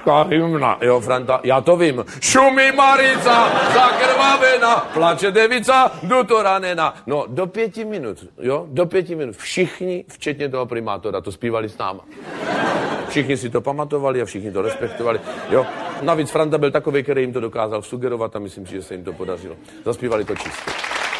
Česká hymna. Jo, Franta, já to vím. Šumí Marica, zakrvavena, plače devica, jdu to ranena. No, do 5 minut, jo, do 5 minut. Všichni, včetně toho primátora, to zpívali s náma. Všichni si to pamatovali a všichni to respektovali, jo. Navíc Franta byl takový, který jim to dokázal sugerovat a myslím si, že se jim to podařilo. Zaspívali to čistě.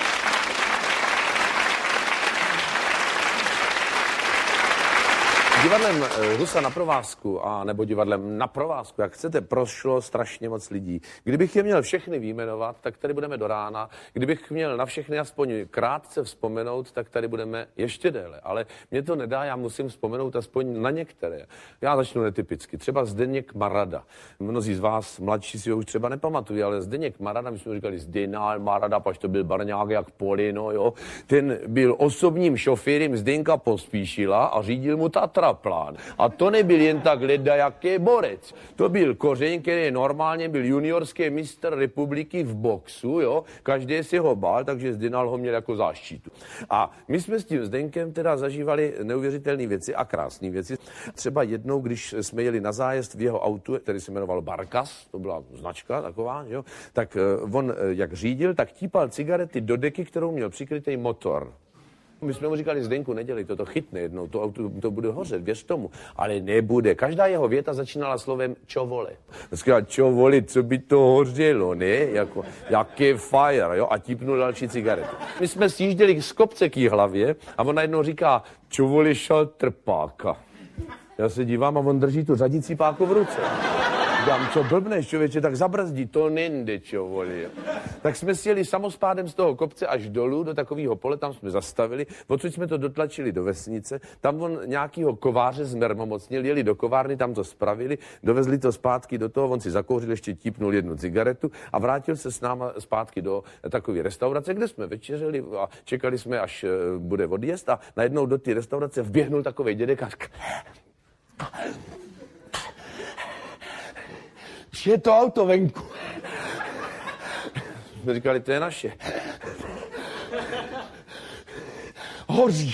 Divadlem Husa na provázku, a nebo divadlem na provázku, jak chcete, prošlo strašně moc lidí. Kdybych je měl všechny vyjmenovat, tak tady budeme do rána. Kdybych měl na všechny aspoň krátce vzpomenout, tak tady budeme ještě déle. Ale mě to nedá, já musím vzpomenout aspoň na některé. Já začnu netypicky. Třeba Zdeněk Marada. Mnozí z vás mladší si ho už třeba nepamatují, ale Zdeněk Marada, my jsme říkali Zdenal Marada, pač to byl barňák jak Polino, jo. Ten byl osobním šoférem Zdenka Pospíšila a řídil mu Tatra plán. A to nebyl jen tak ledajaký borec. To byl Kořeň, který normálně byl juniorský mistr republiky v boxu, jo. Každý si ho bál, takže Zdenal ho měl jako záštitu. A my jsme s tím Zdenkem teda zažívali neuvěřitelné věci a krásné věci. Třeba jednou, když jsme jeli na zájezd v jeho autu, který se jmenoval Barkas, to byla značka taková, jo, tak on jak řídil, tak típal cigarety do deky, kterou měl přikrytý motor. My jsme mu říkali, Zdenku, nedělej to chytne jednou, to auto to bude hořet, věř tomu. Ale nebude. Každá jeho věta začínala slovem čo vole. Říkal, čo vole, co by to hořelo, ne? Jako, jaký fire, jo? A típnul další cigaretu. My jsme sjížděli z kopce k jí hlavě a on najednou říká, čo vole šal trpáka. Já se dívám a on drží tu řadící páku v ruce. Říkám, co blbneš, člověče, tak zabrzdí, to nejde, čo volí. Tak jsme sjeli samospádem z toho kopce až dolů do takového pole, tam jsme zastavili, odsud jsme to dotlačili do vesnice, tam on nějakýho kováře zmermomocnil, jeli do kovárny, tam to spravili, dovezli to zpátky do toho, on si zakouřil, ještě típnul jednu cigaretu a vrátil se s náma zpátky do takové restaurace, kde jsme večeřili a čekali jsme, až bude odjezd a najednou do té restaurace vběhnul takovej dědek a je to auto venku. Jsme říkali, to je naše. Hoří.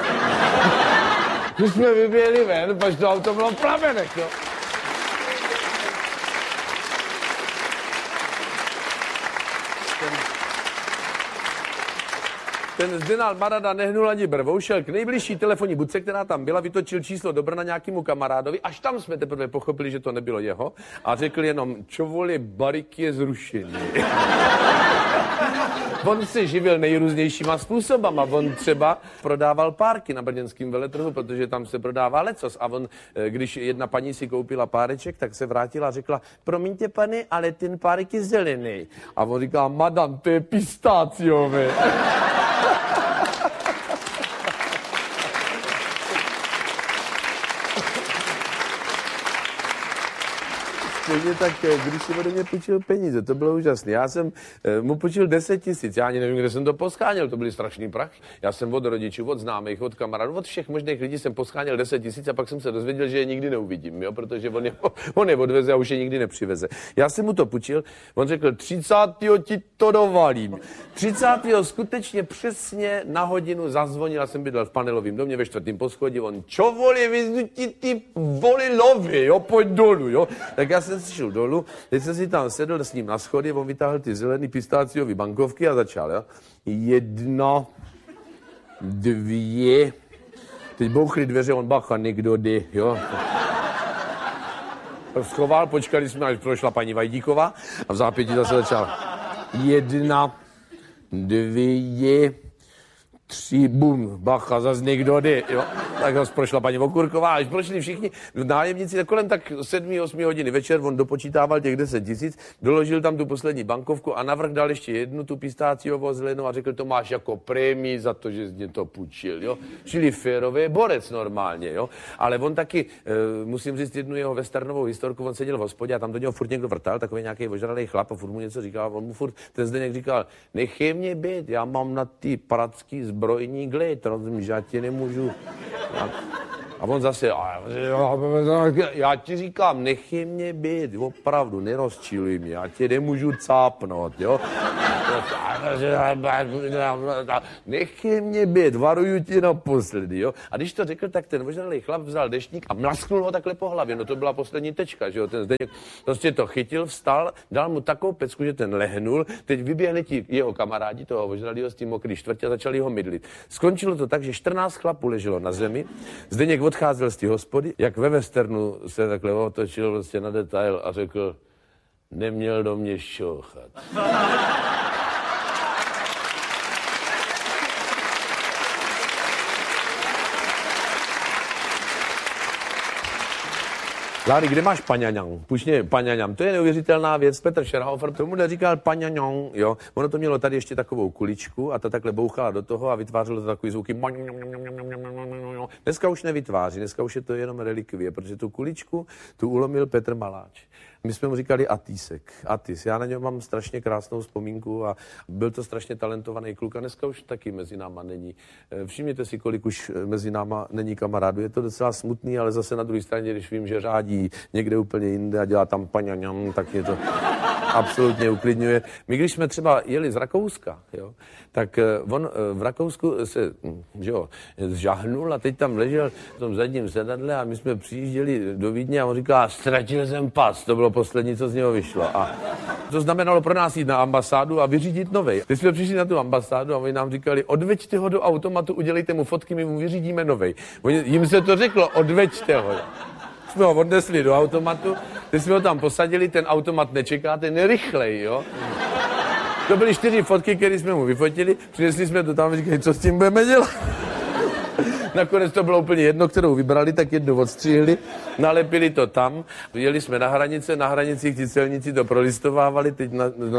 My jsme vyběhli ven, protože to auto bylo v plamenech, jo. Ten Zdenal Marada nehnul ani brvou, šel k nejbližší telefonní budce, která tam byla, vytočil číslo do Brna nějakému kamarádovi, až tam jsme teprve pochopili, že to nebylo jeho, a řekl jenom, čo voli, barik je zrušený. On se živil nejrůznějšíma způsobama. On třeba prodával párky na brněnském veletrhu, protože tam se prodává lecos. A on, když jedna paní si koupila páreček, tak se vrátila a řekla, promiňte, pane, ale ten párek je zelený. A on říká, madam, to je pistáciové. Stejně tak, když si ode mě půjčil peníze, to bylo úžasné. Já jsem mu půjčil 10 000, já ani nevím, kde jsem to poscháněl, to byly strašný prach. Já jsem od rodičů, od známých, od kamarádů, od všech možných lidí jsem poscháněl 10 000 a pak jsem se dozvěděl, že je nikdy neuvidím, jo, protože on je odveze a už je nikdy nepřiveze. Já jsem mu to půjčil, on řekl, 30. ti to dovalím. 30. skutečně přesně na hodinu zazvonil, já jsem bydlel v panelovém domě ve 4. poschodí, on, čo voli, vyzdu ti ty voli lovy, jo, pojď dolů, jo. Tak já jsem šel dolů, teď jsem si tam sedl s ním na schody, on vytáhl ty zelený pistáciový bankovky a začal, jo. 1, 2, teď bouchly dveře, on bacha, někdo jde, jo. Schoval, počkali jsme, až prošla paní Vajdíková a v zápětí zase začal. 1, 2, 3, bum, bacha, zase někdo jde, jo. Tak zase prošla paní Okurková, až prošli všichni nájemníci, kolem tak 7-8 hodiny večer, on dopočítával těch 10 000, doložil tam tu poslední bankovku a navrch dal ještě jednu tu pistáciovou zelenou a řekl, to máš jako prémii za to, že jsi mě to půjčil, jo. Čili férový borec normálně, jo. Ale on taky, musím říct jednu jeho westernovou historku, on seděl v hospodě a tam do něho furt někdo vrtal, takový nějaký ožralý chlap a furt mu něco říkal, on mu furt, ten Zdeněk říkal, nechej mě být, já mám na ty pracký zbrojní glejt, rozumíš, já ti nemůžu. A on zase, já ti říkám, nechej mě být, opravdu, nerozčiluj mě, já tě nemůžu cápnout, jo. Nechej mě být, varuju ti naposledy, jo. A když to řekl, tak ten ožralý chlap vzal deštník a mlasknul ho takhle po hlavě. No to byla poslední tečka, že jo. Ten Zdeněk prostě to chytil, vstal, dal mu takovou pecku, že ten lehnul. Teď vyběhli ti jeho kamarádi toho ožralýho s tím mokrý čtvrtě a začali ho mydlit. Skončilo to tak, že 14 chlapů leželo na zemi. Zdeněk odcházel z té hospody, jak ve westernu se takhle otočil prostě na detail a řekl: neměl do mě šouchat. Lári, kde máš paňaňang? Pušť mě paňaňang. To je neuvěřitelná věc. Petr Scherhofer tomu neříkal paňaňang, jo. Ono to mělo tady ještě takovou kuličku a ta takhle bouchala do toho a vytvářelo to takový zvuky. Dneska už nevytváří, dneska už je to jenom relikvie, protože tu kuličku tu ulomil Petr Maláč. My jsme mu říkali Atísek. Atis. Já na něm mám strašně krásnou vzpomínku a byl to strašně talentovaný kluk a dneska už taky mezi náma není. Všimněte si, kolik už mezi náma není kamarádů. Je to docela smutný, ale zase na druhé straně, když vím, že řádí někde úplně jinde a dělá tam paňaňam, tak mě to absolutně uklidňuje. My, když jsme třeba jeli z Rakouska, jo, tak on v Rakousku se, že jo, zžahnul a teď tam ležel v tom zadním sedadle a my jsme přijížděli do Vídně a on říká: ztratil jsem pas. To bylo poslední, co z něho vyšlo. A to znamenalo pro nás jít na ambasádu a vyřídit novej. Když jsme přišli na tu ambasádu a oni nám říkali: odveďte ho do automatu, udělejte mu fotky, my mu vyřídíme novej. Jim se to řeklo: odveďte ho. Jsme ho odnesli do automatu, když jsme ho tam posadili, ten automat nečeká, ten je rychlej, jo. To byly 4 fotky, které jsme mu vyfotili, přinesli jsme to tam a říkali: co s tím budeme dělat? Nakonec to bylo úplně jedno, kterou vybrali, tak jednu odstřihli, nalepili to tam, jeli jsme na hranice, na hranicích ti celníci to prolistovávali, teď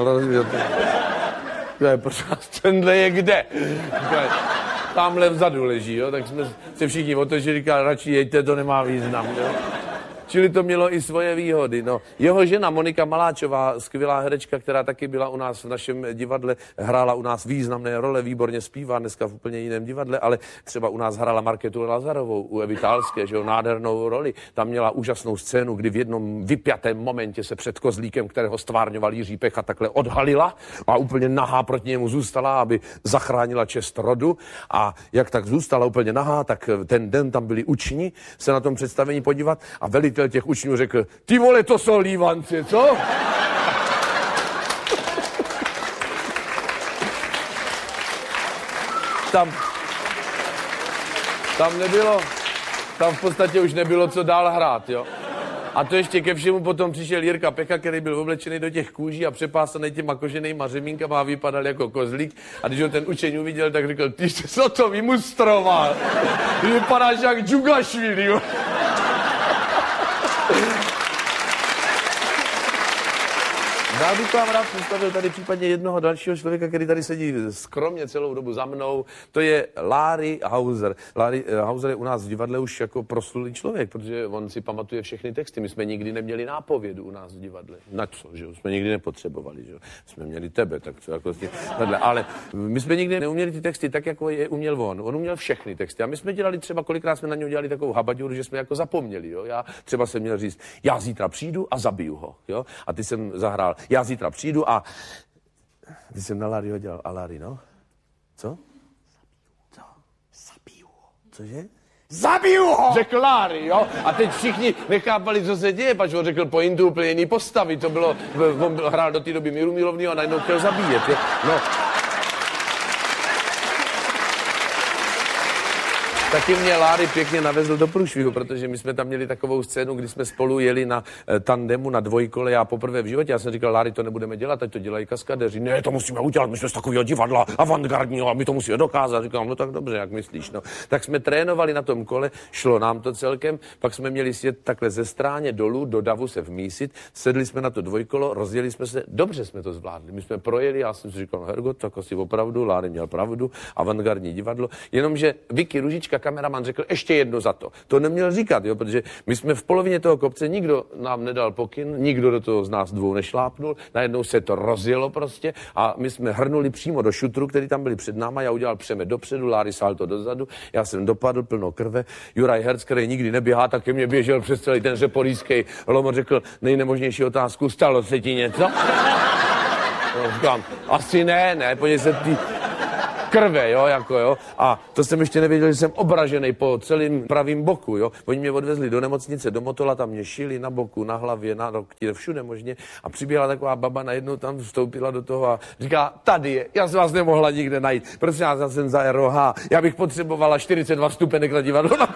tenhle je kde? Tamhle vzadu leží, jo, tak jsme se všichni otočili, říkali: radši jeďte, to nemá význam, jo. Čili to mělo i svoje výhody. No. Jeho žena Monika Maláčová, skvělá herečka, která taky byla u nás v našem divadle, hrála u nás významné role, výborně zpívá, dneska v úplně jiném divadle, ale třeba u nás hrála Markétu Lazarovou u Evy Thalské, že jo, nádhernou roli. Tam měla úžasnou scénu, kdy v jednom vypjatém momentě se před kozlíkem, kterého stvárňoval Jiří Pecha, takhle odhalila a úplně nahá proti němu zůstala, aby zachránila čest rodu. A jak tak zůstala úplně nahá, tak ten den tam byli učni se na tom představení podívat a velitel těch učňů řekl: ty vole, to jsou lívanci, co? Tam v podstatě už nebylo co dál hrát, jo. A to ještě ke všemu potom přišel Jirka Pecha, který byl oblečený do těch kůží a přepásaný těma koženýma řemínkama a vypadal jako kozlík. A když ho ten učeň uviděl, tak řekl: ty jsi co to vymustroval? Ty vypadáš jak Džugašvili, jo. Já bych vám rád představil tady případně jednoho dalšího člověka, který tady sedí skromně celou dobu za mnou. To je Larry Hauser. Larry Hauser je u nás v divadle už jako proslulý člověk, protože on si pamatuje všechny texty. My jsme nikdy neměli nápovědu u nás v divadle. Na co, že jo? Jsme nikdy nepotřebovali, že jo? Jsme měli tebe, tak co jako takhle. Ale my jsme nikdy neuměli ty texty tak, jako je uměl on. On uměl všechny texty. A my jsme dělali třeba, kolikrát jsme na něj dělali takovou habaďuru, že jsme jako zapomněli, jo? Já třeba jsem měl říct: já zítra přijdu a zabiju ho, jo? A ty jsem zahrál: já zítra přijdu a... Ty jsem na Larryho dělal: a Larry, no? Co? Zabiju ho. Cože? Zabiju ho! Řekl Larry, jo? A teď všichni nechápali, co se děje, pač on řekl pointu úplně jiný postavy. To bylo... On hrál do té doby Míru Milovnýho a najednou chtěl zabíjet, jo? No... Taky mě Larry pěkně navezl do průšvihu, protože my jsme tam měli takovou scénu, kdy jsme spolu jeli na tandemu na dvojkole. Já poprvé v životě, já jsem říkal: Larry, to nebudeme dělat, ať to dělají kaskadeři. Ne, to musíme udělat, my jsme z takového divadla avantgardního a my to musíme dokázat. Říkám: no tak dobře, jak myslíš, no. Tak jsme trénovali na tom kole, šlo nám to celkem, pak jsme měli sjet takhle ze stráně dolů do davu se vmísit, sedli jsme na to dvojkolo, rozjeli jsme se, dobře jsme to zvládli. My jsme projeli, já jsem si říkal: Hergot, tak asi opravdu, Larry měl pravdu, avantgardní divadlo, jenomže Vicky Ružička, kameraman, řekl: ještě jedno za to. To neměl říkat, jo, protože my jsme v polovině toho kopce, nikdo nám nedal pokyn, nikdo do toho z nás dvou nešlápnul, najednou se to rozjelo prostě a my jsme hrnuli přímo do šutru, který tam byli před náma, já udělal přemet dopředu, Larry salto dozadu, já jsem dopadl plno krve, Juraj Herc, který nikdy neběhá, tak ke mně běžel přes celý ten řeporískej lom, řekl nejnemožnější otázku: stalo se ti něco? No, říkám, asi ne, podívej se ty krve, jo, jako jo. A to jsem ještě nevěděl, že jsem obražený po celém pravým boku, jo. Oni mě odvezli do nemocnice, do Motola, tam mě šili na boku, na hlavě, na lokti, všude možně. A přiběhla taková baba, najednou tam vstoupila do toho a říká, tady je, já jsem vás nemohla nikde najít. Prosím vás, já jsem za ROH, já bych potřebovala 42 vstupenek na divadlo na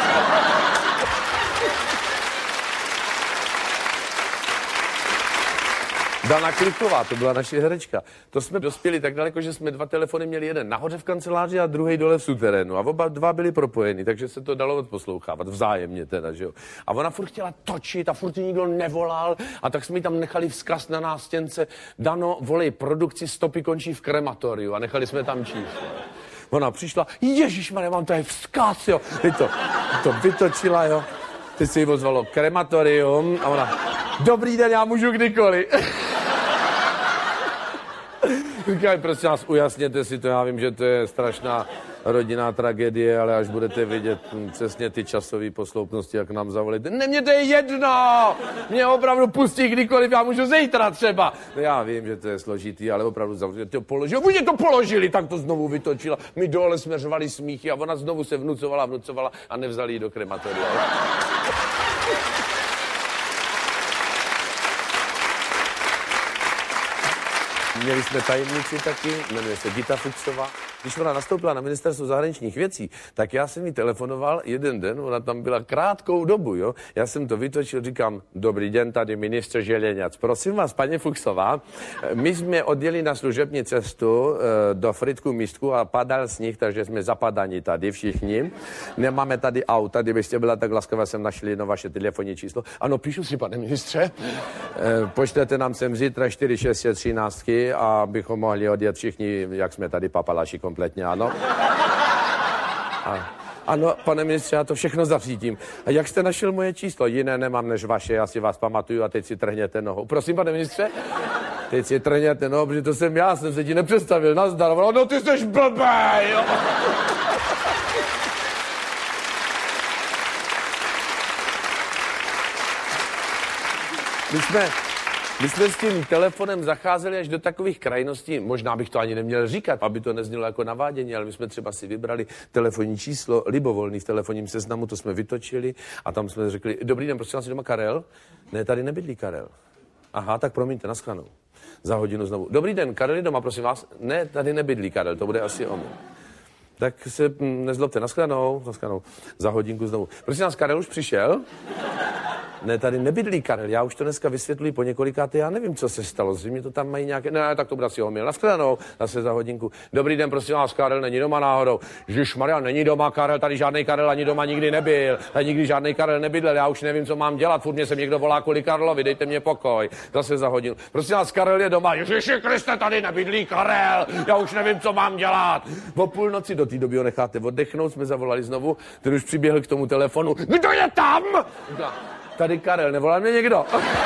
Dana Kliková, to byla naše herečka. To jsme dospěli tak daleko, že jsme 2 telefony měli, jeden nahoře v kanceláři a druhý dole v suterénu. A oba 2 byli propojeni, takže se to dalo odposlouchávat vzájemně teda, že jo. A ona furt chtěla točit a furt nikdo nevolal a tak jsme jí tam nechali vzkaz na nástěnce. Dano, volej produkci, stopy končí v krematoriu a nechali jsme tam číst. Ona přišla, ježišmarja, mám tady vzkaz, jo. To vytočila, jo. Teď se jí ozvalo krematorium a ona, dobrý den, já můžu kdykoliv. Říkaj, prosím vás, ujasněte si to, já vím, že to je strašná rodinná tragédie, ale až budete vidět přesně ty časové posloupnosti, jak nám zavolíte. Ne, mně to je jedno! Mě opravdu pustí kdykoliv, já můžu zítra třeba. No já vím, že to je složitý, ale opravdu to položili. Oni to položili, tak to znovu vytočila. My dole jsme řvali smíchy a ona znovu se vnucovala a nevzali ji do krematoria. Měli jsme tajemnici taky, jmenuje se Dita Fuchsová. Když ona nastoupila na ministerstvo zahraničních věcí, tak já jsem jí telefonoval jeden den, ona tam byla krátkou dobu, jo. Já jsem to vytočil, říkám, dobrý den, tady ministr Želeňac. Prosím vás, paní Fuchsová, my jsme odjeli na služební cestu do Frýdku Místku a padal sníh, takže jsme zapadani tady všichni. Nemáme tady auta, kdybyste byla tak laskavá, jsem našli jedno vaše telefonní číslo. Ano, píšu si, pane ministře. Pošlete nám sem zítra 4, 6, 13, abychom mohli odjet všichni, jak jsme tady papalaši kompletně, ano. Ano, pane ministře, já to všechno zařídím. A jak jste našel moje číslo? Jiné nemám než vaše, já si vás pamatuju a teď si trhněte nohou. Prosím, pane ministře? Teď si trhněte nohou, protože to jsem já, jsem se ti nepředstavil. Nazdar, no ty jsi blbej, jo. My jsme s tím telefonem zacházeli až do takových krajností, možná bych to ani neměl říkat, aby to neznělo jako navádění, ale my jsme třeba si vybrali telefonní číslo, libovolný v telefonním seznamu, to jsme vytočili a tam jsme řekli, dobrý den, prosím vás, je doma Karel? Ne, tady nebydlí Karel. Aha, tak promiňte, nashledanou. Za hodinu znovu. Dobrý den, Karel je doma, prosím vás? Ne, tady nebydlí Karel, to bude asi omyl. Tak se nezlobte, nashledanou. Za hodinku znovu. Prosím vás, Karel už přišel? Ne, tady nebydlí Karel, já už to dneska vysvětluji po několikáté, já nevím, co se stalo, zřejmě to tam mají nějaké, ne, tak to bude asi omyl, nashledanou, zase za hodinku. Dobrý den, prosím vás, Karel není doma náhodou. Ježišmarja, není doma Karel, tady žádný Karel ani doma nikdy nebyl, tady nikdy žádný Karel nebydlel, já už nevím, co mám dělat, furt mě sem někdo volá kvůli Karlovi, dejte mě pokoj, zase za hodinu. Prosím vás, Karel je doma, Ježiši Kriste, tady nebydlí Karel, já už nevím, co mám dělat. O půlnoci do té doby ho necháte oddechnout, jsme zavolali znovu, ten už přiběhl k tomu telefonu, kdo je tam? Tady Karel, nevolá mě někdo?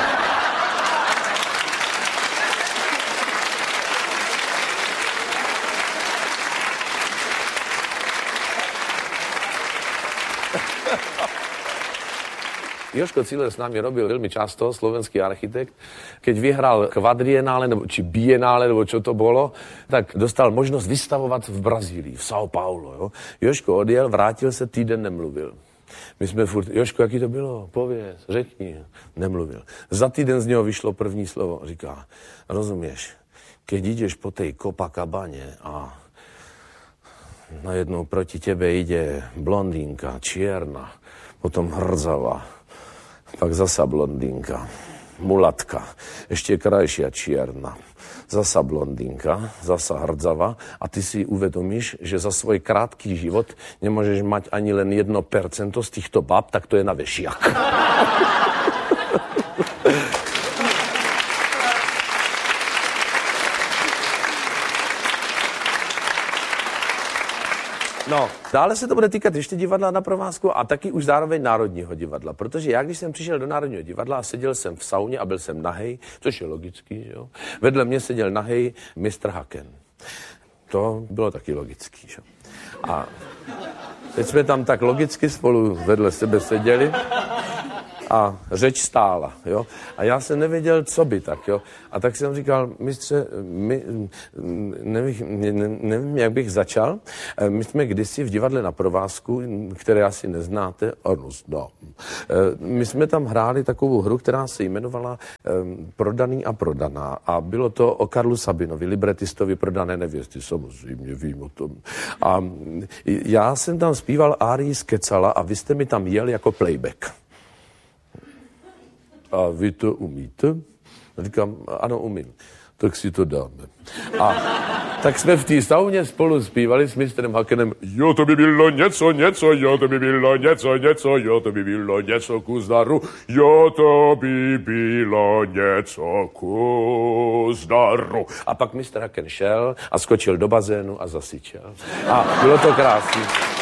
Jožko Cíler s námi robil veľmi často, slovenský architekt. Keď vyhral kvadrienále, či bienále, nebo čo to bolo, tak dostal možnosť vystavovať v Brazílii, v São Paulo. Jo? Jožko odjel, vrátil se, týden nemluvil. My jsme furt, Jožko, jaký to bylo? Pověz, řekni. Nemluvil. Za týden z něho vyšlo první slovo. Říká, rozuměš, keď jdeš po tej Copacabane a najednou proti tebe ide blondýnka, čierna, potom hrdzava, pak zasa blondýnka, mulatka, ešte krajšia čierna, zasa blondýnka, zasa hrdzava a ty si uvedomíš, že za svoj krátký život nemôžeš mať ani len 1% z týchto bab, tak to je na vešiak. No, dále se to bude týkat ještě divadla na provázku a taky už zároveň Národního divadla, protože já, když jsem přišel do Národního divadla a seděl jsem v sauně a byl jsem nahej, což je logický, že jo? Vedle mě seděl nahej mistr Haken. To bylo taky logický, že jo? A teď jsme tam tak logicky spolu vedle sebe seděli a řeč stála, jo. A já jsem nevěděl, co by tak, jo. A tak jsem říkal, mistře, nevím, jak bych začal. My jsme kdysi v divadle Na provázku, které asi neznáte, ano, znám. My jsme tam hráli takovou hru, která se jmenovala Prodaný a prodaná. A bylo to o Karlu Sabinovi, libretistovi Prodané nevěsty, samozřejmě vím o tom. A já jsem tam zpíval árii z Kecala a vy jste mi tam jel jako playback. A vy to umíte? A říkám, ano, umím. Tak si to dáme. A tak jsme v té sauně spolu zpívali s mistrem Hakenem. Jo, to by bylo něco, jo, to by bylo něco, jo, to by bylo něco ku zdaru, jo, to by bylo něco ku zdaru. A pak mistr Haken šel a skočil do bazénu a zasyčel. A bylo to krásný.